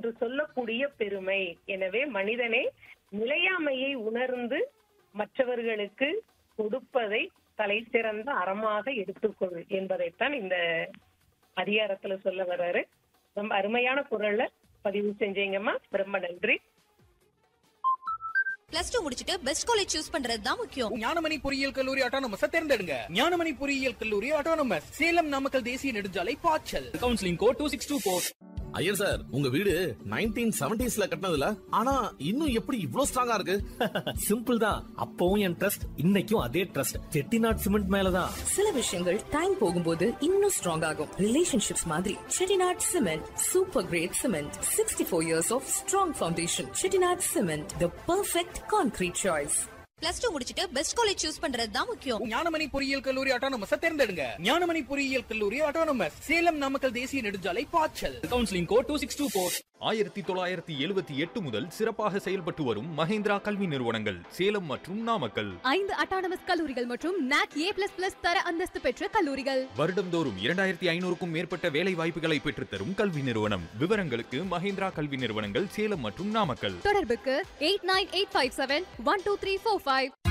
என்று சொல்லக்கூடிய பெருமை. எனவே மனிதனே நிலையாமையை உணர்ந்து மற்றவர்களுக்கு கொடுப்பதை தலை சிறந்த அறமாக எடுத்துக்கொள் என்பதைத்தான் இந்த அதிகாரத்துல சொல்ல வர்றாரு. ரொம்ப அருமையான குரல்ல பதிவு செஞ்சீங்கம்மா, ரொம்ப நன்றி. +2 முடிச்சிட்டு பெஸ்ட் காலேஜ் சூஸ் பண்றது தான் முக்கியம். ஞானமணி பொறியியல் கல்லூரி ஆட்டோனமஸ் தேர்ந்தெடுங்க. ஞானமணி பொறியியல் கல்லூரி ஆட்டோனமஸ், சேலம் நாமக்கல் தேசிய நெடுஞ்சாலை பாய்ச்சல். Counselling code 2624. ஐயர் சார், உங்க வீடு 1970s கட்டினதுல, ஆனா இன்னும் எப்படி இவ்ளோ ஸ்ட்ராங்கா இருக்கு? சிம்பிள் தான். அப்பவும் என் ட்ரஸ்ட், இன்னைக்கும் அதே ட்ரஸ்ட். செட்டிநாட் சிமெண்ட் மேலதான். சில விஷயங்கள் டைம் போகும்போது இன்னும் ஸ்ட்ராங் ஆகும். ரிலேஷன்ஷிப்ஸ் மாதிரி Chettinad cement super great cement. 64 years of strong foundation. Chettinad cement, the perfect concrete choice. +2 முடிச்சிட்டு பெஸ்ட் காலேஜ் சூஸ் பண்றது தான் முக்கியம். ஞானமணி பொறியியல் கல்லூரி ஆட்டோனமஸ் தேர்ந்தெடுங்க. ஞானமணி பொறியியல் கல்லூரி ஆட்டோனமஸ், சேலம் நாமக்கல் தேசிய நெடுஞ்சாலை பாய்ச்சல். Counselling code 2624. 1978 முதல் சிறப்பாக செயல்பட்டு வரும் மஹேந்திரா கல்வி நிறுவனங்கள் சேலம் மற்றும் நாமக்கல். 5 அட்டானமஸ் கல்லூரிகள் மற்றும் NAC A++ தர அந்தஸ்து பெற்ற கல்லூரிகள். வருடம்தோறும் 2500க்கும் மேற்பட்ட வேலை வாய்ப்புகளை பெற்றுத்தரும் கல்வி நிறுவனம். விவரங்களுக்கு மஹேந்திரா கல்வி நிறுவனங்கள் சேலம் மற்றும் நாமக்கல். தொடர்புக்கு 8985712345.